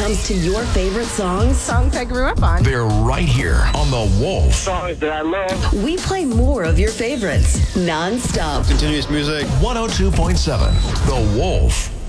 comes to your favorite songs, Songs I grew up on. They're right here on The Wolf. Songs that I love. we play more of your favorites, non-stop. Continuous music. 102.7 The Wolf.